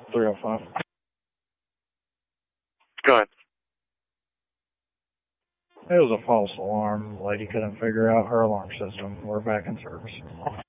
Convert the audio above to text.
305. Go ahead. It was a false alarm. The lady couldn't figure out her alarm system. We're back in service.